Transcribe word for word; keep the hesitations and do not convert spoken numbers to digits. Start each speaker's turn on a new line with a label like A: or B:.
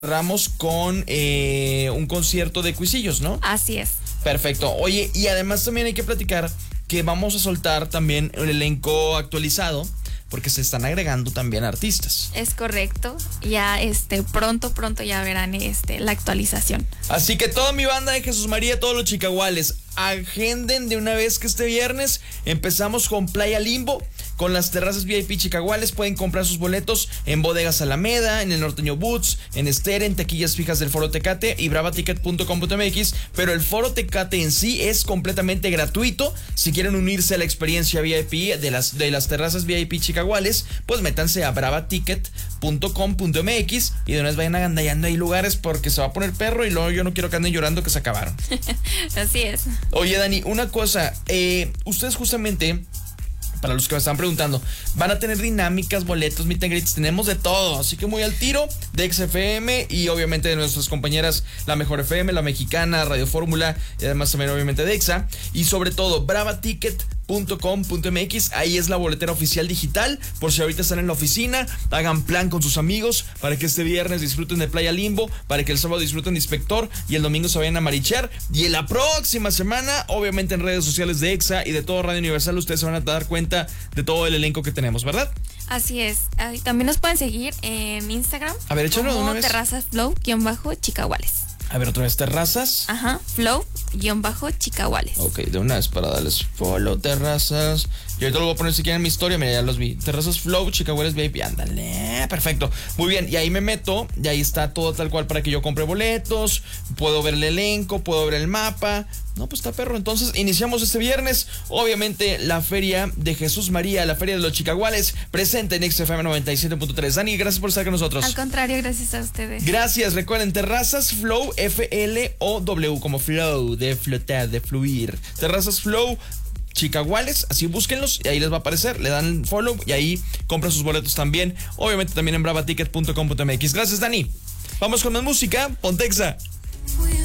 A: Cerramos con eh, un concierto de Cuisillos, ¿no?
B: Así es.
A: Perfecto. Oye, y además también hay que platicar que vamos a soltar también el elenco actualizado, porque se están agregando también artistas.
B: Es correcto. Ya este pronto, pronto ya verán este la actualización.
A: Así que toda mi banda de Jesús María, todos los chicahuales, agenden de una vez que este viernes empezamos con Playa Limbo, con las terrazas V I P chicahuales. Pueden comprar sus boletos en Bodegas Alameda, en el Norteño Boots, en Esther, en taquillas fijas del Foro Tecate y brava ticket punto com punto m x. Pero el Foro Tecate en sí es completamente gratuito. Si quieren unirse a la experiencia V I P de las, de las terrazas V I P chicahuales, pues métanse a brava ticket punto com punto m x y de una vez vayan agandallando ahí lugares, porque se va a poner perro y luego yo no quiero que anden llorando que se acabaron.
B: Así es.
A: Oye, Dani, una cosa, eh, ustedes justamente, para los que me están preguntando, van a tener dinámicas, boletos, meet and greets, tenemos de todo, así que muy al tiro de X F M y obviamente de nuestras compañeras La Mejor F M, La Mexicana, Radio Fórmula y además también obviamente de Exa, y sobre todo brava ticket punto com punto m x, ahí es la boletera oficial digital, por si ahorita están en la oficina, hagan plan con sus amigos para que este viernes disfruten de Playa Limbo, para que el sábado disfruten de Inspector y el domingo se vayan a marichear, y en la próxima semana, obviamente en redes sociales de Exa y de todo Radio Universal, ustedes se van a dar cuenta de todo el elenco que tenemos, ¿verdad?
B: Así es. También nos pueden seguir en Instagram.
A: A ver, échalo de una vez.
B: Terrazas Flow-Chicahuales.
A: A ver, otra vez, terrazas.
B: Ajá, Flow-Chicahuales.
A: Ok, de una vez para darles follow, terrazas. Y ahorita lo voy a poner si quieren en mi historia, mira, ya los vi. Terrazas Flow, Chicahuales V I P, ándale, perfecto. Muy bien, y ahí me meto, y ahí está todo tal cual para que yo compre boletos, puedo ver el elenco, puedo ver el mapa. No, pues está perro. Entonces, iniciamos este viernes, obviamente, la Feria de Jesús María, la Feria de los Chicahuales, presente en X F M noventa y siete punto tres. Dani, gracias por estar con nosotros.
B: Al contrario, gracias a ustedes.
A: Gracias, recuerden, Terrazas Flow, F L O W, como flow, de flotar, de fluir. Terrazas Flow Chicahuales, así búsquenlos y ahí les va a aparecer, le dan follow y ahí compran sus boletos también, obviamente también en brava ticket punto com punto m x. Gracias, Dani. Vamos con más música, Pontexa.